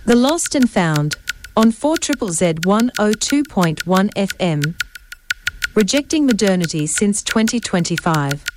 The Lost and Found on 4ZZZ 102.1 FM. Rejecting modernity since 2025.